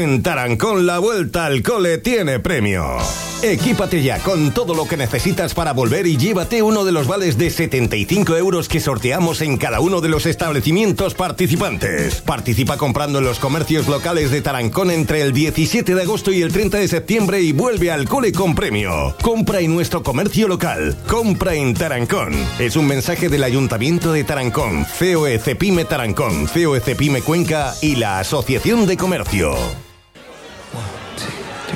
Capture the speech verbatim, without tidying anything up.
En Tarancón la vuelta al cole tiene premio. Equípate ya con todo lo que necesitas para volver y llévate uno de los vales de setenta y cinco euros que sorteamos en cada uno de los establecimientos participantes. Participa comprando en los comercios locales de Tarancón entre el diecisiete de agosto y el treinta de septiembre y vuelve al cole con premio. Compra en nuestro comercio local. Compra en Tarancón. Es un mensaje del Ayuntamiento de Tarancón, C O E Cepime Tarancón, C O E Cepime Cuenca y la Asociación de Comercio.